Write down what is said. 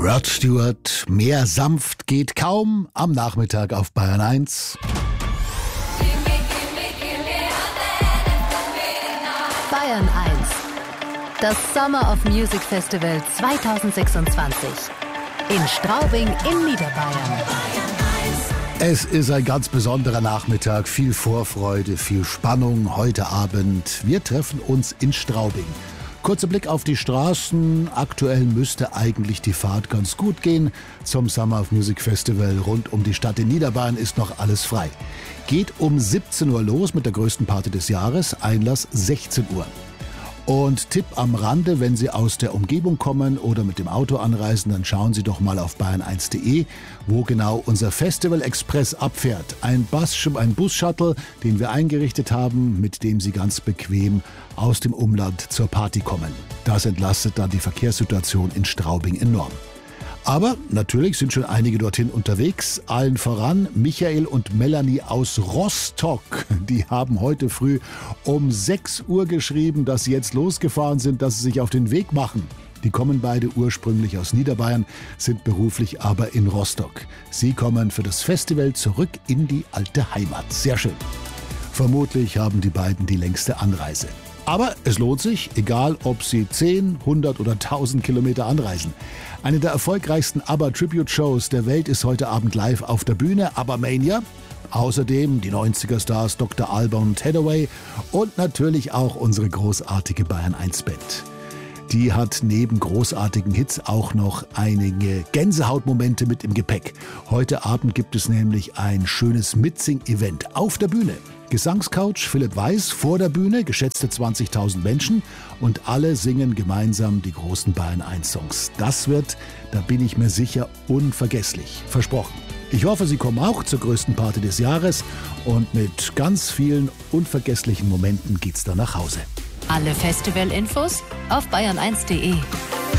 Rod Stewart, mehr sanft geht kaum am Nachmittag auf Bayern 1. Bayern 1, das Summer of Music Festival 2026 in Straubing in Niederbayern. Es ist ein ganz besonderer Nachmittag, viel Vorfreude, viel Spannung heute Abend. Wir treffen uns in Straubing. Kurzer Blick auf die Straßen. Aktuell müsste eigentlich die Fahrt ganz gut gehen. Zum Summer of Music Festival rund um die Stadt in Niederbayern ist noch alles frei. Geht um 17 Uhr los mit der größten Party des Jahres. Einlass 16 Uhr. Und Tipp am Rande, wenn Sie aus der Umgebung kommen oder mit dem Auto anreisen, dann schauen Sie doch mal auf bayern1.de, wo genau unser Festival Express abfährt. Ein Bus-Shuttle, den wir eingerichtet haben, mit dem Sie ganz bequem aus dem Umland zur Party kommen. Das entlastet dann die Verkehrssituation in Straubing enorm. Aber natürlich sind schon einige dorthin unterwegs. Allen voran Michael und Melanie aus Rostock. Die haben heute früh um 6 Uhr geschrieben, dass sie jetzt losgefahren sind, dass sie sich auf den Weg machen. Die kommen beide ursprünglich aus Niederbayern, sind beruflich aber in Rostock. Sie kommen für das Festival zurück in die alte Heimat. Sehr schön. Vermutlich haben die beiden die längste Anreise. Aber es lohnt sich, egal ob Sie 10, 100 oder 1000 Kilometer anreisen. Eine der erfolgreichsten ABBA-Tribute-Shows der Welt ist heute Abend live auf der Bühne, ABBA Mania. Außerdem die 90er-Stars Dr. Alban und Hathaway und natürlich auch unsere großartige Bayern 1-Band. Die hat neben großartigen Hits auch noch einige Gänsehautmomente mit im Gepäck. Heute Abend gibt es nämlich ein schönes Mitsing-Event auf der Bühne. Gesangscoach Philipp Weiß vor der Bühne, geschätzte 20.000 Menschen und alle singen gemeinsam die großen Bayern 1 Songs. Das wird, da bin ich mir sicher, unvergesslich. Versprochen. Ich hoffe, Sie kommen auch zur größten Party des Jahres und mit ganz vielen unvergesslichen Momenten geht's dann nach Hause. Alle Festivalinfos auf bayern1.de.